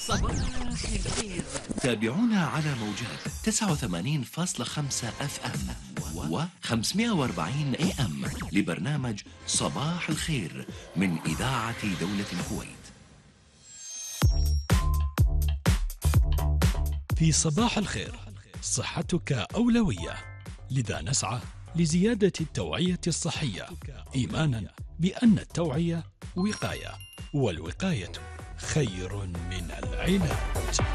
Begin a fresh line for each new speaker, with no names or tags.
صباح الخير.
تابعونا على موجات 89.5 اف ام و 540 اي ام لبرنامج صباح الخير من إذاعة دولة الكويت.
في صباح الخير صحتك أولوية، لذا نسعى لزيادة التوعية الصحية، إيمانا بأن التوعية وقاية، والوقاية خير من العلاج.